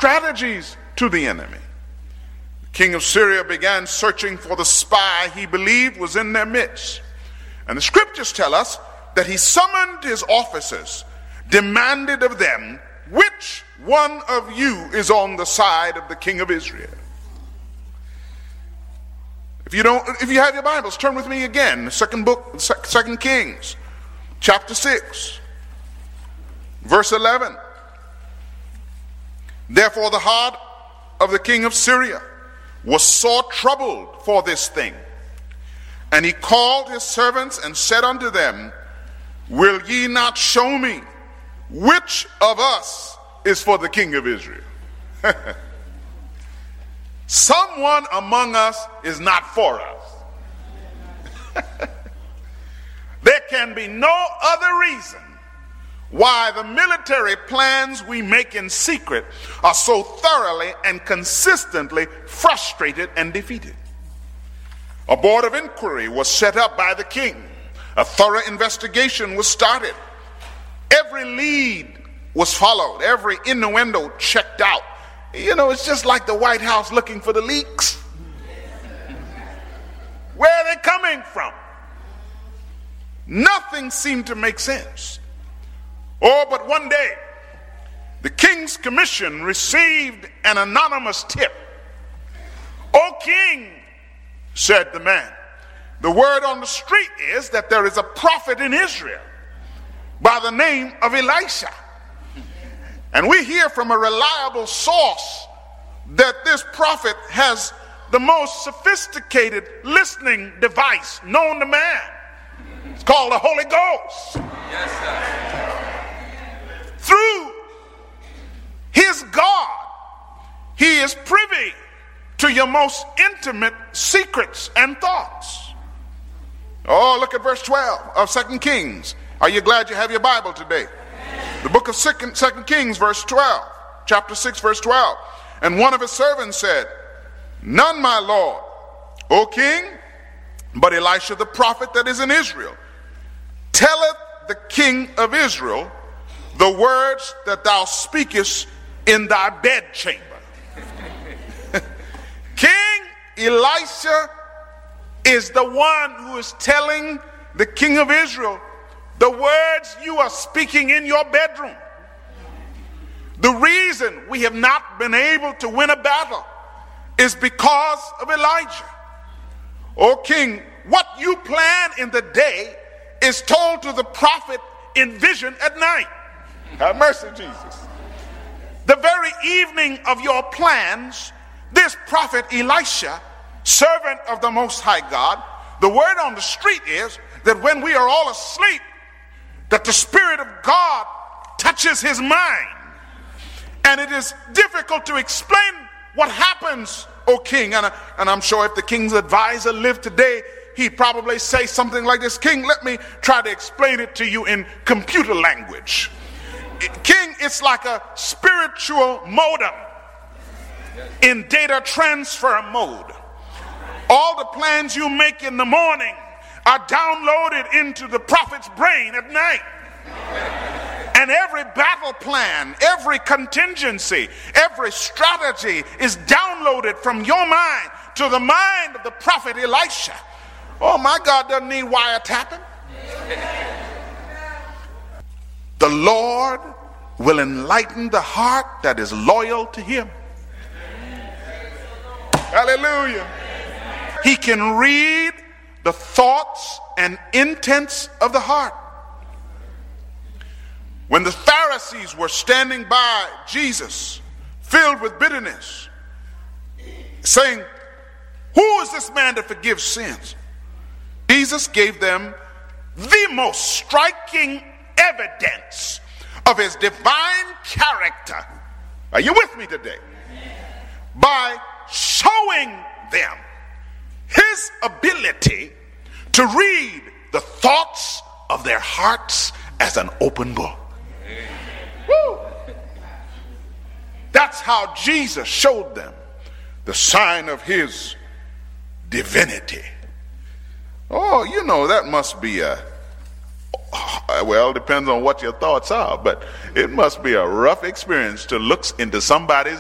strategies to the enemy. The king of Syria began searching for the spy he believed was in their midst. And the scriptures tell us that he summoned his officers, demanded of them, which one of you is on the side of the king of Israel? If you have your Bibles, turn with me again, the second Kings, chapter 6, verse 11. Therefore the heart of the king of Syria was sore troubled for this thing. And he called his servants and said unto them, will ye not show me which of us is for the king of Israel? Someone among us is not for us. There can be no other reason why the military plans we make in secret are so thoroughly and consistently frustrated and defeated. A board of inquiry was set up by the king. A thorough investigation was started. Every lead was followed. Every innuendo checked out. You know, it's just like the White House looking for the leaks. Where are they coming from? Nothing seemed to make sense. Oh, but one day, the king's commission received an anonymous tip. "O king," said the man, "the word on the street is that there is a prophet in Israel by the name of Elisha. And we hear from a reliable source that this prophet has the most sophisticated listening device known to man. It's called the Holy Ghost. Yes, sir. Through his God, he is privy to your most intimate secrets and thoughts." Oh, look at verse 12 of 2 Kings. Are you glad you have your Bible today? The book of 2 Kings, verse 12, chapter 6, verse 12. "And one of his servants said, None, my lord, O king, but Elisha the prophet that is in Israel, telleth the king of Israel the words that thou speakest in thy bedchamber." King Elisha is the one who is telling the king of Israel the words you are speaking in your bedroom. The reason we have not been able to win a battle is because of Elijah. O king, what you plan in the day is told to the prophet in vision at night. Have mercy, Jesus. The very evening of your plans, this prophet Elisha, servant of the Most High God, the word on the street is that when we are all asleep, that the Spirit of God touches his mind. And it is difficult to explain what happens, O king. And I'm sure if the king's advisor lived today, he'd probably say something like this: "King, let me try to explain it to you in computer language. King, it's like a spiritual modem in data transfer mode. All the plans you make in the morning are downloaded into the prophet's brain at night. And every battle plan, every contingency, every strategy is downloaded from your mind to the mind of the prophet Elisha." Oh, my God doesn't need wiretapping. The Lord will enlighten the heart that is loyal to him. Hallelujah. He can read the thoughts and intents of the heart. When the Pharisees were standing by Jesus, filled with bitterness, saying, "Who is this man that forgives sins?" Jesus gave them the most striking evidence of his divine character. Are you with me today? By showing them his ability to read the thoughts of their hearts as an open book. Woo. That's how Jesus showed them the sign of his divinity. Oh, you know, that must be well, depends on what your thoughts are, but it must be a rough experience to look into somebody's